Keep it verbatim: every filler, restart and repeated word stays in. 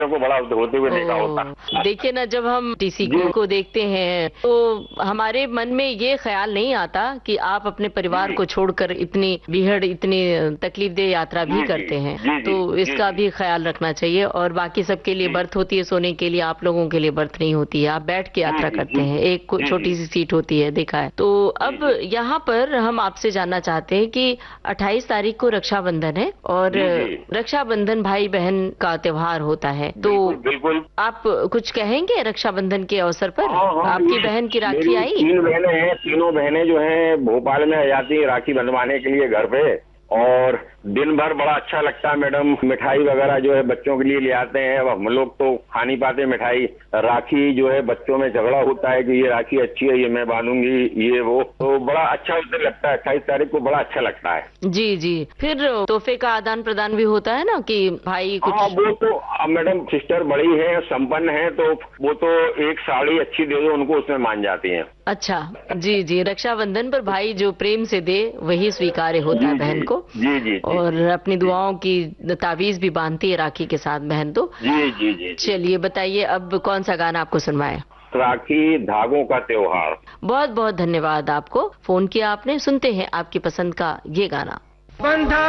को बड़ा होते हुए देखा होता। देखिए ना, जब हम टीसी को देखते हैं तो हमारे मन में ये ख्याल नहीं आता कि आप अपने परिवार को छोड़कर इतनी बीहड़, इतनी तकलीफदेह यात्रा भी करते हैं। जी, जी, तो जी, इसका जी, भी ख्याल रखना चाहिए। और बाकी सबके लिए बर्थ होती है सोने के लिए, आप लोगों के लिए बर्थ नहीं होती है। आप बैठ के यात्रा करते हैं, एक छोटी सी सीट होती है, देखा है। तो अब यहाँ पर हम आपसे जानना चाहते हैं कि अट्ठाईस तारीख को रक्षाबंधन है और रक्षाबंधन भाई बहन का त्योहार होता है। तो बिल्कुल आप कुछ कहेंगे रक्षाबंधन के अवसर पर? हाँ, हाँ, आपकी बहन की राखी आई? तीन बहनें हैं, तीनों बहनें जो हैं भोपाल में आ जाती हैं राखी बंधवाने के लिए घर पे। और दिन भर बड़ा अच्छा लगता है मैडम। मिठाई वगैरह जो है बच्चों के लिए ले आते हैं। अब हम लोग तो खा नहीं पाते मिठाई। राखी जो है बच्चों में झगड़ा होता है कि ये राखी अच्छी है, ये मैं बांधूंगी, ये वो। तो बड़ा अच्छा उस दिन लगता है। अट्ठाईस तारीख को बड़ा अच्छा लगता है। जी जी। फिर तोहफे का आदान प्रदान भी होता है ना कि भाई कुछ? हाँ, वो तो मैडम सिस्टर बड़ी है, संपन्न है, तो वो तो एक साड़ी अच्छी दे दो उनको, उसमें मान जाती हैं। अच्छा, जी जी। रक्षाबंधन पर भाई जो प्रेम से दे वही स्वीकार्य होता है बहन को। जी जी। और अपनी दुआओं की तावीज भी बांधती है राखी के साथ बहन तो। जी जी जी। चलिए बताइए अब कौन सा गाना आपको सुनवाएं? राखी धागों का त्योहार। बहुत बहुत धन्यवाद आपको, फोन किया आपने। सुनते हैं आपकी पसंद का ये गाना। बंधा